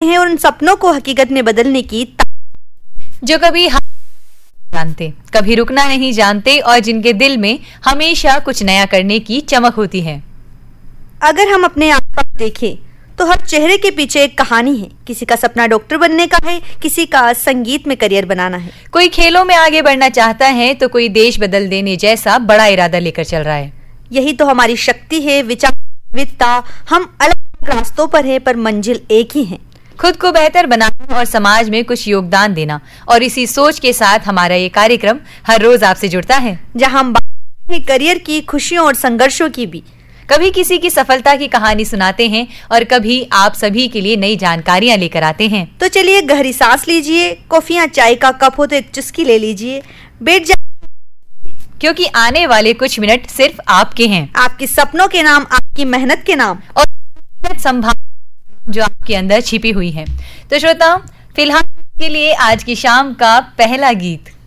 हैं और उन सपनों को हकीकत में बदलने की जो कभी जानते, कभी रुकना नहीं जानते और जिनके दिल में हमेशा कुछ नया करने की चमक होती है। अगर हम अपने आसपास देखें तो हर चेहरे के पीछे एक कहानी है। किसी का सपना डॉक्टर बनने का है, किसी का संगीत में करियर बनाना है, कोई खेलों में आगे बढ़ना चाहता है तो कोई देश बदल देने जैसा बड़ा इरादा लेकर चल रहा है। यही तो हमारी शक्ति है, विचार विविधता। हम अलग रास्तों पर हैं पर मंजिल एक ही है, खुद को बेहतर बनाना और समाज में कुछ योगदान देना। और इसी सोच के साथ हमारा ये कार्यक्रम हर रोज आपसे जुड़ता है, जहां हम बात करते हैं करियर की, खुशियों और संघर्षों की भी। कभी किसी की सफलता की कहानी सुनाते हैं और कभी आप सभी के लिए नई जानकारियां लेकर आते हैं। तो चलिए गहरी सांस लीजिए, कॉफी या चाय का कप हो तो एक चुस्की ले लीजिए, बैठ जाइए, क्योंकि आने वाले कुछ मिनट सिर्फ आपके हैं, आपके सपनों के नाम, आपकी मेहनत के नाम और संभावना जो आपके अंदर छिपी हुई है। तो श्रोताओं, फिलहाल के लिए आज की शाम का पहला गीत